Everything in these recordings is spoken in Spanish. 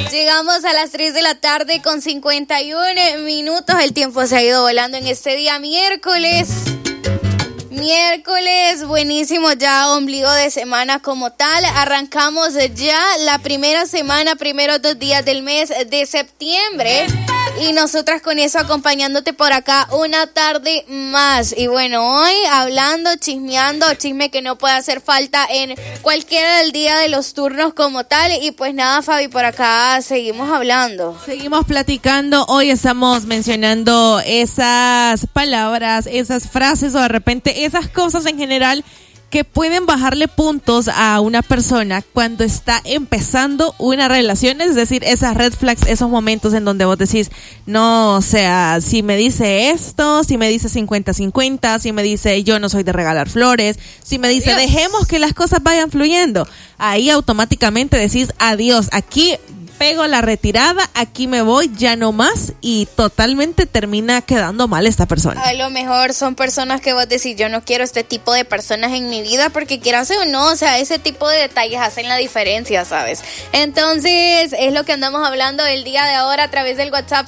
Llegamos a las 3 de la tarde con 51 minutos. El tiempo se ha ido volando en este día miércoles. Miércoles, buenísimo, ya ombligo de semana como tal. Arrancamos ya la primera semana, primeros 2 días del mes de septiembre. Y nosotras con eso acompañándote por acá una tarde más. Y bueno, hoy hablando, chismeando, chisme que no puede hacer falta en cualquiera del día de los turnos como tal. Y pues nada, Fabi, por acá seguimos hablando. Seguimos platicando. Hoy estamos mencionando esas palabras, esas frases o de repente esas cosas en general que pueden bajarle puntos a una persona cuando está empezando una relación, es decir, esas red flags, esos momentos en donde vos decís, no, o sea, si me dice esto, si me dice 50-50, si me dice yo no soy de regalar flores, si me dice dejemos que las cosas vayan fluyendo, ahí automáticamente decís adiós, aquí pego la retirada, aquí me voy, ya no más, y totalmente termina quedando mal esta persona. A lo mejor son personas que vos decís, yo no quiero este tipo de personas en mi vida, porque quieras o no, o sea, ese tipo de detalles hacen la diferencia, ¿sabes? Entonces, es lo que andamos hablando el día de ahora a través del WhatsApp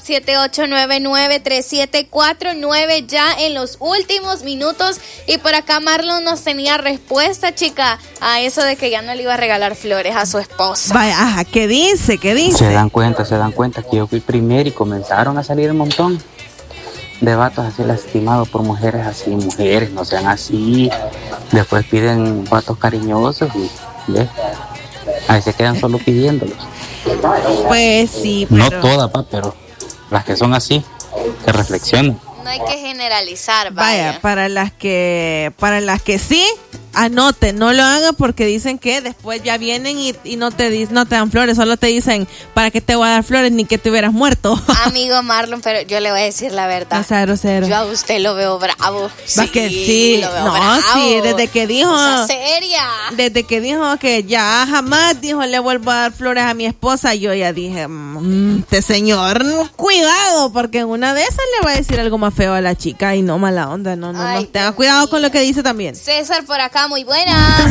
78993749, ya en los últimos minutos, y por acá Marlon nos tenía respuesta, chica, a eso de que ya no le iba a regalar flores a su esposa. Vaya, ajá, ¿qué dice? ¿Qué dice? Se dan cuenta que yo fui primero y comenzaron a salir un montón de vatos así lastimados por mujeres así. Mujeres, no sean así. Después piden vatos cariñosos y ¿ves? Ahí se quedan solo pidiéndolos. Pues sí, pero... No todas, pero las que son así, que reflexionen. No hay que generalizar, vaya. Para las que sí, anoten, no lo hagan porque dicen que después ya vienen y no te dan flores, solo te dicen para qué te voy a dar flores ni que te hubieras muerto. Amigo Marlon, pero yo le voy a decir la verdad. No sea grosero. Yo a usted lo veo bravo. Sí, que sí. Lo veo no, bravo. Sí, desde que dijo. Cosa seria. Desde que dijo que ya jamás dijo le vuelvo a dar flores a mi esposa, yo ya dije, este señor, cuidado, porque en una de esas le va a decir algo más feo a la chica y no mala onda, no, tenga cuidado con lo que dice también. César por acá, muy buenas.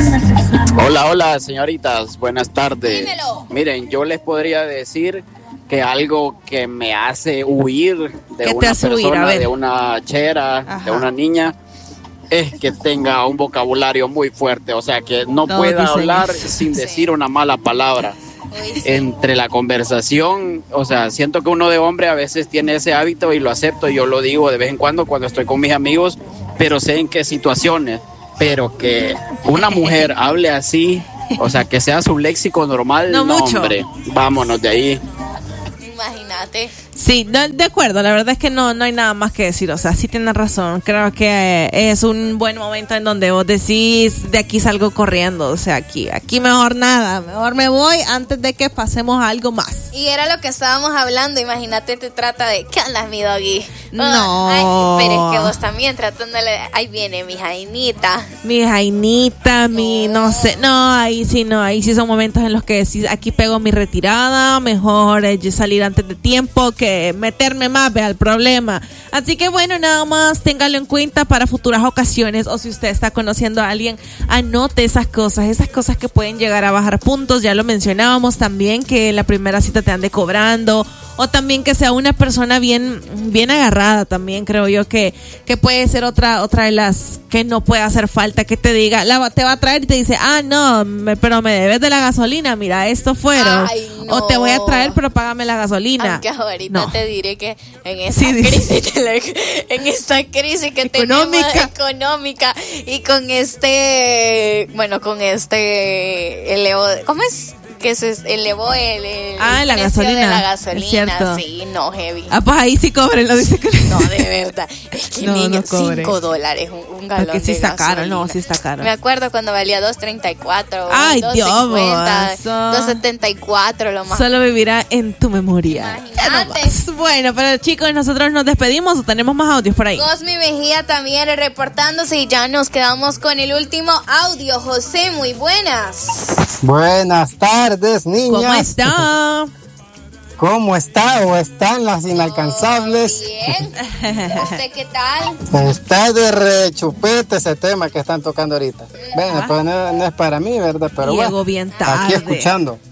Hola, señoritas, buenas tardes. Dímelo. Miren, yo les podría decir que algo que me hace huir de una persona, de una chera, ajá, de una niña, es que tenga un vocabulario muy fuerte, o sea, que no pueda hablar sin decir una mala palabra. Entre la conversación, o sea, siento que uno de hombre a veces tiene ese hábito y lo acepto, y yo lo digo de vez en cuando estoy con mis amigos, pero sé en qué situaciones, pero que una mujer hable así, o sea, que sea su léxico normal, no mucho. Hombre, vámonos de ahí. Imagínate. Sí, de acuerdo, la verdad es que no hay nada más que decir, o sea, sí tienes razón, creo que es un buen momento en donde vos decís, de aquí salgo corriendo, o sea, aquí mejor nada, mejor me voy antes de que pasemos a algo más. Y era lo que estábamos hablando, imagínate, te trata de, ¿qué andas, mi doggy? No. Ay, pero es que vos también tratándole, ahí viene mi Jainita, no sé, ahí sí son momentos en los que decís, aquí pego mi retirada, mejor salir antes de tiempo que meterme más, vea el problema. Así que bueno, nada más téngalo en cuenta para futuras ocasiones, o si usted está conociendo a alguien, anote esas cosas que pueden llegar a bajar puntos. Ya lo mencionábamos también, que la primera cita te ande cobrando, o también que sea una persona bien agarrada. También creo yo que puede ser otra de las que no puede hacer falta, que te diga, te va a traer y te dice, pero me debes de la gasolina, mira, esto fueron. Ay, no. O te voy a traer, pero págame la gasolina. Aunque ahorita te diré que en esta crisis que tenemos económica y con ¿cómo es? Que se elevó la gasolina. De la gasolina, cierto. sí, no, heavy. Pues ahí sí cóbrenlo, dice que... No, de verdad. Es que niño, $5 un galón. Porque sí de está gasolina. caro, no, sí está caro. Me acuerdo cuando valía $2.34. Ay, Dios, $2.74 lo más. Solo vivirá en tu memoria. Imagínate. Bueno, pero chicos, nosotros nos despedimos, o tenemos más audios por ahí. Cosmi Mejía también reportándose, y ya nos quedamos con el último audio. José, muy buenas. Buenas tardes, niñas. ¿Cómo está? ¿Cómo está o están las inalcanzables? Bien. ¿Usted qué tal? Está de rechupete ese tema que están tocando ahorita. Bueno, pues no es para mí, ¿verdad? Pero Llego bueno, bien tarde. aquí escuchando.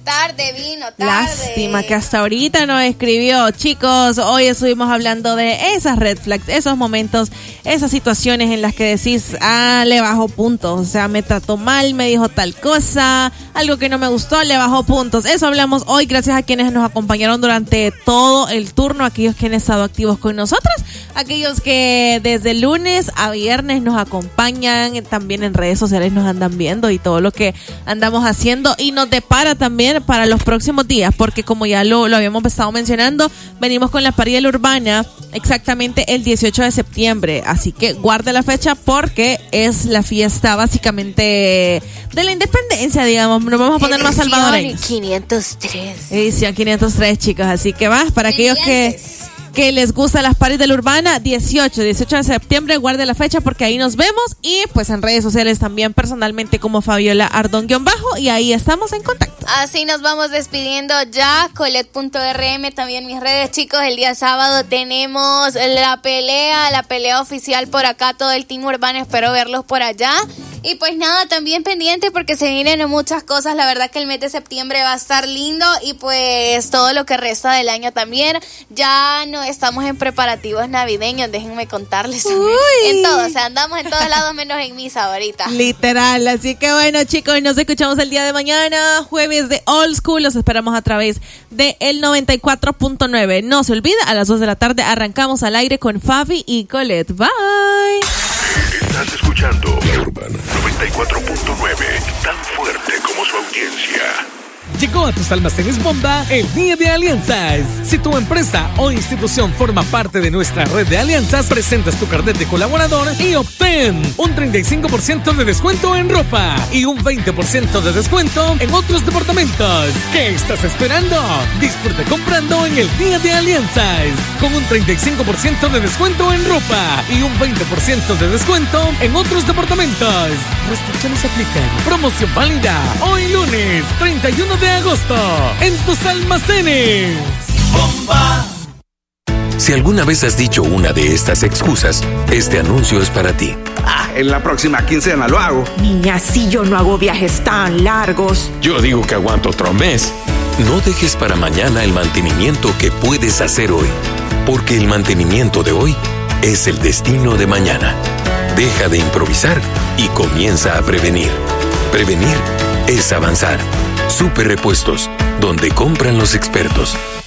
vino tarde. Lástima que hasta ahorita no escribió. Chicos, hoy estuvimos hablando de esas red flags, esos momentos, esas situaciones en las que decís, le bajó puntos. O sea, me trató mal, me dijo tal cosa, algo que no me gustó, le bajó puntos. Eso hablamos hoy, gracias a quienes nos acompañaron durante todo el turno, aquellos que han estado activos con nosotras, aquellos que desde lunes a viernes nos acompañan, también en redes sociales nos andan viendo y todo lo que andamos haciendo y nos depara también para los próximos días, porque como ya lo habíamos estado mencionando, venimos con la parrilla urbana exactamente el 18 de septiembre, así que guarde la fecha porque es la fiesta básicamente de la independencia, digamos, nos vamos a poner más salvadoreños. 503. Edición 503, chicos, así que va, para aquellos que les gustan las parties de la urbana, 18 de septiembre, guarde la fecha porque ahí nos vemos y pues en redes sociales también personalmente como Fabiola Ardón _ y ahí estamos en contacto. Así nos vamos despidiendo ya, Colette.rm, también mis redes, chicos. El día sábado tenemos la pelea oficial por acá, todo el team urbano, espero verlos por allá. Y pues nada, también pendiente porque se vienen muchas cosas, la verdad que el mes de septiembre va a estar lindo y pues todo lo que resta del año también. Ya no estamos en preparativos navideños, déjenme contarles. En todo, o sea, andamos en todos lados menos en misa ahorita. Literal, así que bueno, chicos, nos escuchamos el día de mañana, jueves de Old School, los esperamos a través de el 94.9. No se olvide, a las 2 de la tarde arrancamos al aire con Fabi y Colette. Bye. Estás escuchando La Urbana 94.9, tan fuerte como su audiencia. Llegó a tus almacenes Bomba el Día de Alianzas. Si tu empresa o institución forma parte de nuestra red de alianzas, presentas tu carnet de colaborador y obtén un 35% de descuento en ropa y un 20% de descuento en otros departamentos. ¿Qué estás esperando? Disfruta comprando en el Día de Alianzas con un 35% de descuento en ropa y un 20% de descuento en otros departamentos. Restricciones aplican. Promoción válida hoy lunes 31 de agosto en tus almacenes. Bomba. Si alguna vez has dicho una de estas excusas, este anuncio es para ti. En la próxima quincena lo hago. Niña, si yo no hago viajes tan largos. Yo digo que aguanto otro mes. No dejes para mañana el mantenimiento que puedes hacer hoy, porque el mantenimiento de hoy es el destino de mañana. Deja de improvisar y comienza a prevenir. Prevenir es avanzar. Super Repuestos, donde compran los expertos.